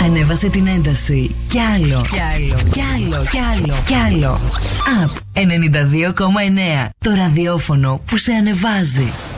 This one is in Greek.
Ανέβασε την ένταση. Κι άλλο. Κι άλλο. Κι άλλο. Κι άλλο. Κι άλλο. Up 92,9. Το ραδιόφωνο που σε ανεβάζει.